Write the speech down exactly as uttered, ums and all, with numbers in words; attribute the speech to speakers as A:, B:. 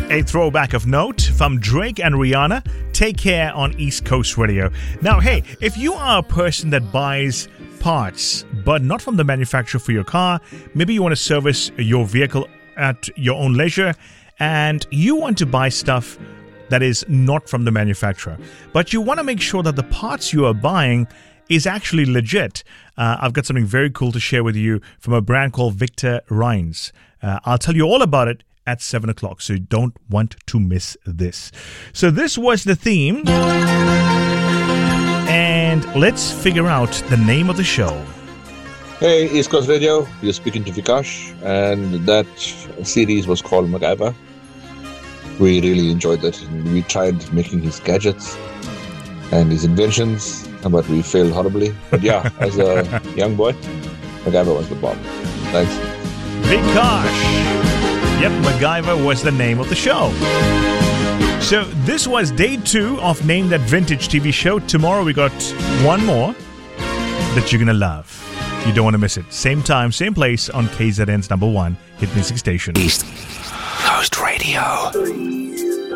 A: A throwback of note from Drake and Rihanna, Take Care on East Coast Radio. Now, hey, if you are a person that buys parts, but not from the manufacturer for your car, maybe you want to service your vehicle at your own leisure, and you want to buy stuff that is not from the manufacturer, but you want to make sure that the parts you are buying is actually legit. Uh, I've got something very cool to share with you from a brand called Victor Rines. Uh, I'll tell you all about it at seven o'clock, so you don't want to miss this. So this was the theme, and let's figure out the name of the show.
B: Hey, East Coast Radio, you're speaking to Vikash, and that series was called MacGyver. We really enjoyed it. We tried making his gadgets and his inventions, but we failed horribly. But yeah, as a young boy, MacGyver was the bomb. Thanks.
A: Vikash. Yep, MacGyver was the name of the show. So this was day two of Name That Vintage T V show. Tomorrow we got one more that you're going to love. You don't want to miss it. Same time, same place on K Z N's number one hit music station.
C: East Coast Radio.